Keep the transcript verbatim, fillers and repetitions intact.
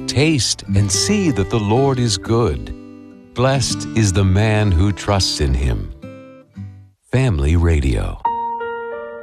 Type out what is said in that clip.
taste and see that the Lord is good. Blessed is the man who trusts in him. Family Radio.